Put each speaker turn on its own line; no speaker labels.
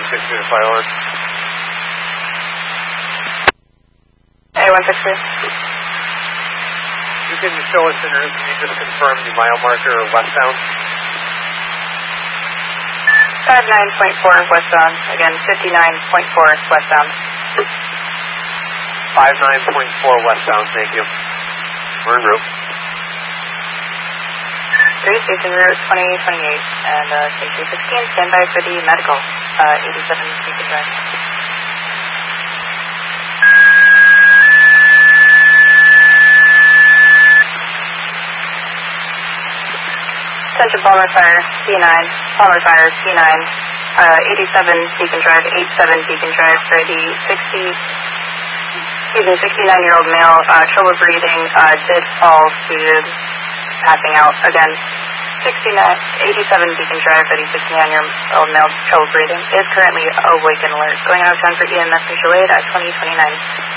A160 to file on.
A160.
You can fill us in, or can you just confirm the mile marker westbound?
59.4 westbound. Again, 59.4 westbound.
59.4 westbound, thank you. We're en route.
3 station route 2028 and station 16, stand by for the medical, 87 Beacon Drive. Attention Palmer Fire, P9, Palmer Fire, P9, 87 Beacon Drive, 87 Beacon Drive for the 69-year-old male, trouble breathing, did fall to passing out. Again, 87 Beacon Drive for the 69-year-old male, trouble breathing, is currently awake and alert. Going out of time for EMS mutual aid at 2029.